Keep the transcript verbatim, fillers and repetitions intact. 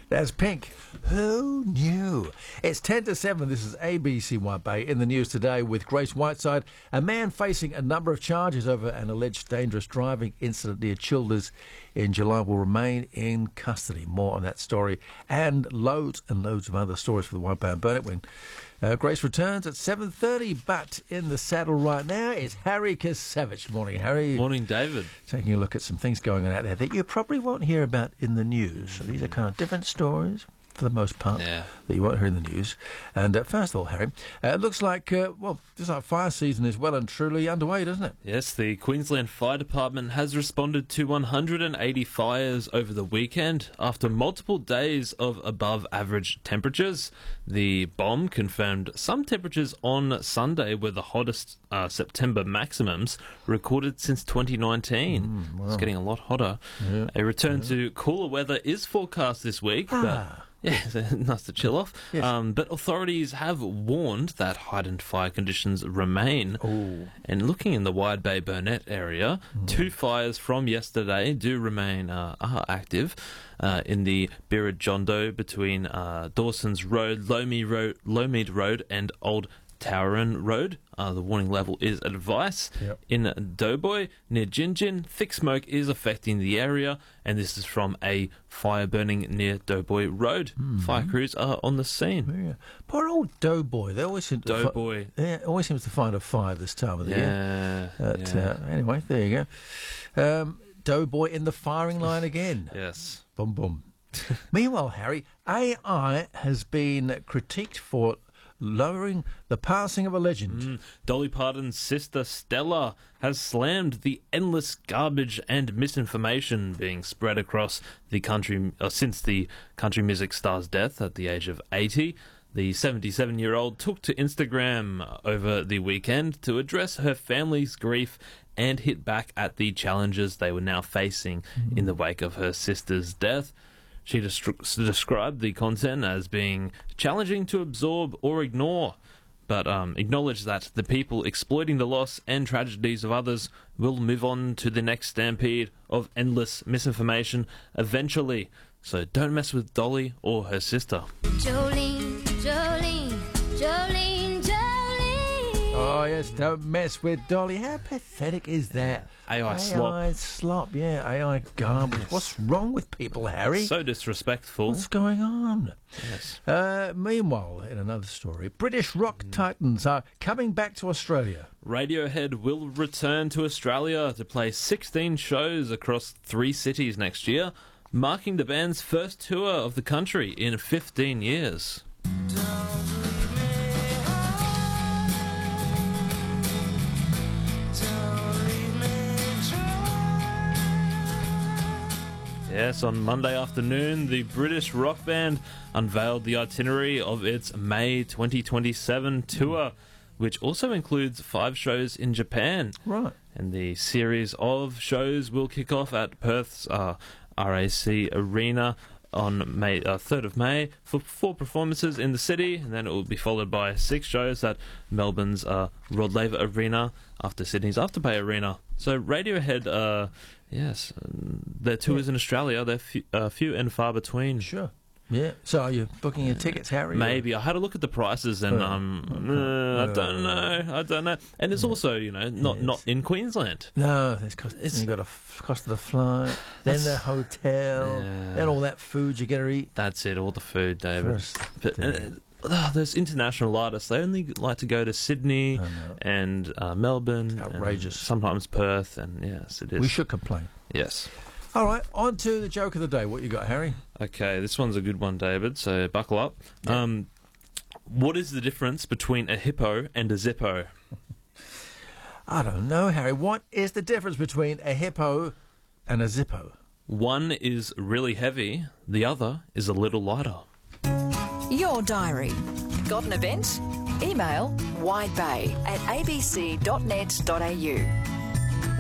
That's Pink. Who knew? It's ten to seven. This is A B C White Bay. In the news today with Grace Whiteside, a man facing a number of charges over an alleged dangerous driving incident near Childers in July will remain in custody. More on that story and loads and loads of other stories for the White Bay and Burnett when uh, Grace returns at seven thirty. But in the saddle right now is Harry Kasevich. Morning, Harry. Morning, David. Taking a look at some things going on out there that you probably won't hear about in the news. So these are kind of different stories, for the most part, yeah. that you won't hear in the news. And uh, first of all, Harry, uh, it looks like, uh, well, just like fire season is well and truly underway, doesn't it? Yes, the Queensland Fire Department has responded to one hundred eighty fires over the weekend after multiple days of above average temperatures. The bomb confirmed some temperatures on Sunday were the hottest uh, September maximums recorded since twenty nineteen. Mm, wow. It's getting a lot hotter. Yeah. A return yeah. to cooler weather is forecast this week, ah. but... Yeah, nice to chill off. Yes. Um, but authorities have warned that heightened fire conditions remain. Ooh. And looking in the Wide Bay Burnett area, mm. two fires from yesterday do remain uh, are active uh, in the Birrajondo between uh, Dawson's Road, Lomead Road, Lomead Road, and Old Towran Road. Uh, the warning level is advice. Yep. In Doughboy, near Gingin, thick smoke is affecting the area, and this is from a fire burning near Doughboy Road. Mm-hmm. Fire crews are on the scene. Yeah. Poor old Doughboy. They always seem to Doughboy. Fi- yeah, always seems to find a fire this time of the yeah, year. But, yeah. Uh, anyway, there you go. Um, Doughboy in the firing line again. Yes. Boom, boom. Meanwhile, Harry, A I has been critiqued for lowering the passing of a legend. Mm. Dolly Parton's sister Stella has slammed the endless garbage and misinformation being spread across the country uh, since the country music star's death at the age of eighty. The seventy-seven-year-old took to Instagram over the weekend to address her family's grief and hit back at the challenges they were now facing mm. in the wake of her sister's death. She destri- described the content as being challenging to absorb or ignore, but um, acknowledged that the people exploiting the loss and tragedies of others will move on to the next stampede of endless misinformation eventually. So don't mess with Dolly or her sister. Jolene, Jolene, Jolene, Jolene. Oh, yes, don't mess with Dolly. How pathetic is that? A I slop. A I slop, yeah, A I garbage. Yes. What's wrong with people, Harry? So disrespectful. What's going on? Yes. Uh, meanwhile, in another story, British rock mm. titans are coming back to Australia. Radiohead will return to Australia to play sixteen shows across three cities next year, marking the band's first tour of the country in fifteen years. Yes, on Monday afternoon, the British rock band unveiled the itinerary of its May twenty twenty-seven tour, which also includes five shows in Japan. Right. And the series of shows will kick off at Perth's uh, R A C Arena on May uh, third of May for four performances in the city, and then it will be followed by six shows at Melbourne's uh, Rod Laver Arena after Sydney's Afterpay Arena. So Radiohead, uh, yes, their tours yeah. in Australia, they're few, uh, few and far between. Sure. Yeah. So are you booking your tickets, Harry? Maybe. Or? I had a look at the prices and oh, um, okay. uh, I don't know. I don't know. And it's also, you know, not, yes. not in Queensland. No, it's cost, it's, you've got a f- cost of the flight, then the hotel, yeah. then all that food you get to eat. That's it, all the food, David. First, but, uh, oh, there's international artists. They only like to go to Sydney and uh, Melbourne. It's outrageous. And sometimes Perth, and yes, it is. We should complain. Yes. All right, on to the joke of the day. What you got, Harry? Okay, this one's a good one, David, so buckle up. Yeah. Um, what is the difference between a hippo and a Zippo? I don't know, Harry. What is the difference between a hippo and a Zippo? One is really heavy, the other is a little lighter. Your diary. Got an event? Email widebay at a b c dot net dot a u.